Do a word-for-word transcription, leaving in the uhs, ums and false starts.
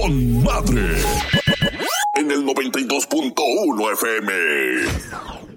con madre. En el noventa y dos punto uno F M.